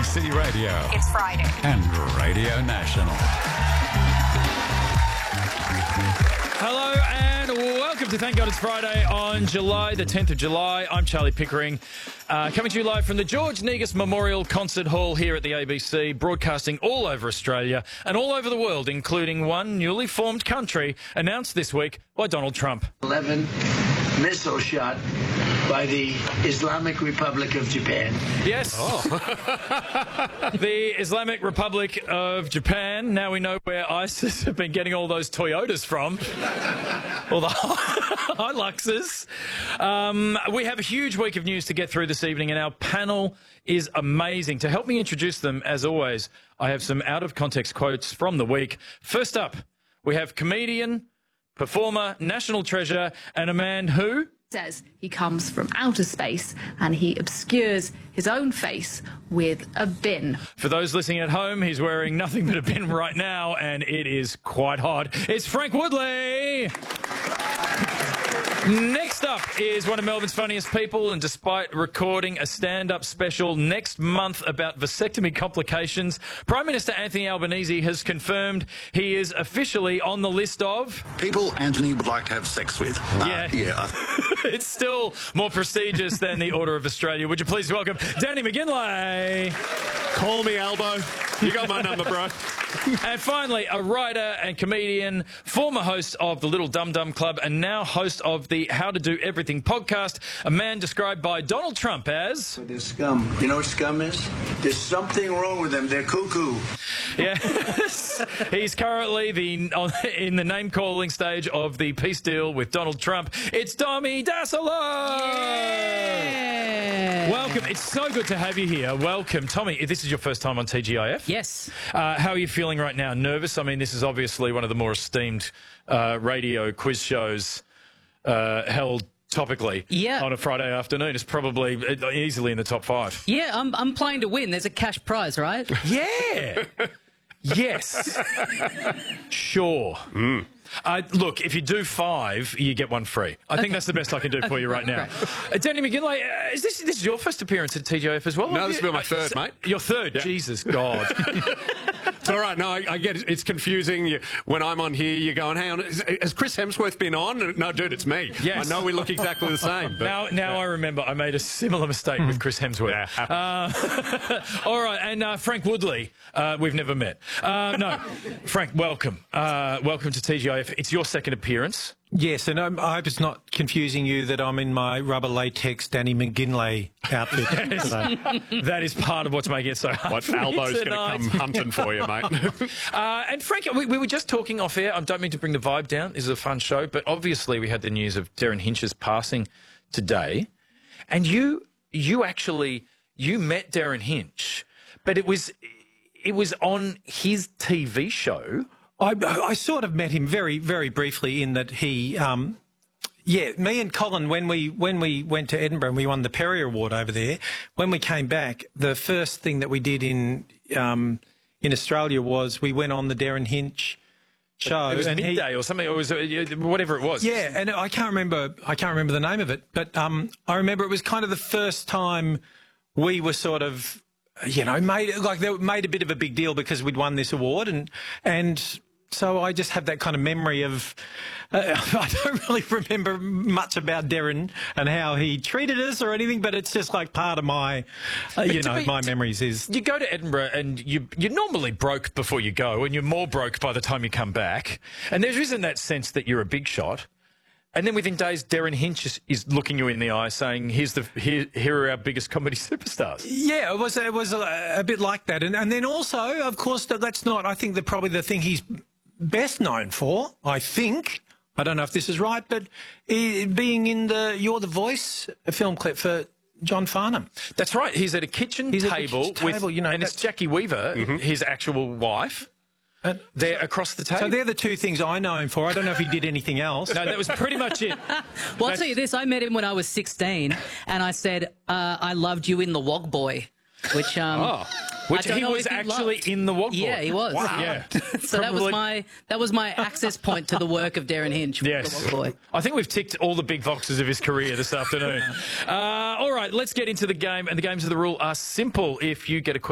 City Radio. It's Friday. And Radio National. Hello and welcome to Thank God It's Friday on July the 10th of July. I'm Charlie Pickering, coming to you live from the George Negus Memorial Concert Hall here at the ABC, broadcasting all over Australia and all over the world, including one newly formed country announced this week by Donald Trump. 11 missile shot by the Islamic Republic of Japan. Yes. The Islamic Republic of Japan. Now we know where ISIS have been getting all those Toyotas from. All the Hiluxes. We have a huge week of news to get through this evening, and our panel is amazing. To help me introduce them, as always, I have some out-of-context quotes from the week. First up, we have comedian, performer, national treasure, and a man who says he comes from outer space and he obscures his own face with a bin. For those listening at home, he's wearing nothing but a bin right now, and it is quite hot. It's Frank Woodley! Next up is one of Melbourne's funniest people, and despite recording a stand-up special next month about vasectomy complications, Prime Minister Anthony Albanese has confirmed he is officially on the list of people Anthony would like to have sex with. Yeah. It's still more prestigious than the Order of Australia. Would you please welcome Danny McGinlay? Call me, Albo. You got my number, bro. And finally, a writer and comedian, former host of the Little Dum Dum Club, and now host of the How to Do Everything podcast, a man described by Donald Trump as They're scum. You know what scum is? There's something wrong with them. They're cuckoo. Yes. He's currently in the name-calling stage of the peace deal with Donald Trump. It's Tommy Dassolo! Yeah. Welcome. It's so good to have you here. Welcome. Tommy, this is your first time on TGIF? Yes. How are you feeling right now? Nervous? I mean, this is obviously one of the more esteemed radio quiz shows held topically on a Friday afternoon. It's probably easily in the top 5. Yeah, I'm playing to win. There's a cash prize, right? Yeah. Yes. Sure. Look, if you do 5, you get 1 free. I think that's the best I can do for you right now. Danny McGinlay, is this is your first appearance at TGIF as well? No, this will be my third, mate. Your third? Yeah. Jesus, God. It's all right. No, I get it. It's confusing. When I'm on here, you're going, hang on, has Chris Hemsworth been on? No, dude, it's me. Yes. I know we look exactly the same. But, now I remember I made a similar mistake with Chris Hemsworth. Yeah, all right, and Frank Woodley, we've never met. No, Frank, welcome. Welcome to TGIF. It's your second appearance. Yes, and I hope it's not confusing you that I'm in my rubber latex Danny McGinlay outfit today. That is part of what's making it so hard. What Albo's going to come hunting for you, mate. And Frank, we were just talking off air. I don't mean to bring the vibe down. This is a fun show, but obviously we had the news of Derryn Hinch's passing today, and you met Derryn Hinch, but it was on his TV show. I sort of met him very, very briefly in that he, me and Colin, when we went to Edinburgh and we won the Perrier Award over there, when we came back, the first thing that we did in Australia was we went on the Derryn Hinch show. It was midday or something, or was whatever it was. Yeah, and I can't remember the name of it, but I remember it was kind of the first time we were sort of, made a bit of a big deal because we'd won this award, and so I just have that kind of memory of, I don't really remember much about Derryn and how he treated us or anything, but it's just like part of my, my memories is. You go to Edinburgh and you're normally broke before you go, and you're more broke by the time you come back. And there isn't that sense that you're a big shot. And then within days, Derryn Hinch is looking you in the eye saying, here are our biggest comedy superstars. Yeah, it was a bit like that. And then also, of course, that's not, I think, probably the thing he's best known for, I think. I don't know if this is right, but being in You're the Voice, a film clip for John Farnham. That's right. He's at a kitchen table with, and it's Jackie Weaver, his actual wife. They're across the table. So they're the two things I know him for. I don't know if he did anything else. No, that was pretty much it. Well, I'll tell you this. I met him when I was 16, and I said, I loved you in The Wog Boy, which... Which he was actually in The Wog Boy. Yeah, he was. Wow. Yeah. So that was my access point to the work of Derryn Hinch. Yes. The Wog Boy. I think we've ticked all the big boxes of his career this afternoon. All right, let's get into the game. And the games of the rule are simple. If you get a question